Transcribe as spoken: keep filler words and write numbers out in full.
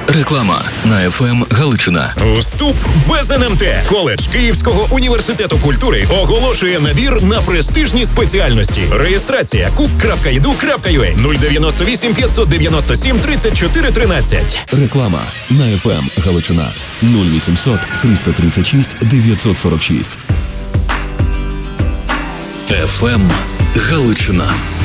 Реклама на еф ем Галичина. Вступ без ен ем те. Коледж Київського університету культури оголошує набір на престижні спеціальності. Реєстрація кук крапка і ді ю крапка ю а нуль дев'яносто вісім п'ятсот дев'яносто сім тридцять чотири тринадцять. Реклама на еф ем Галичина. нуль вісімсот триста тридцять шість дев'ятсот сорок шість. еф ем Галичина.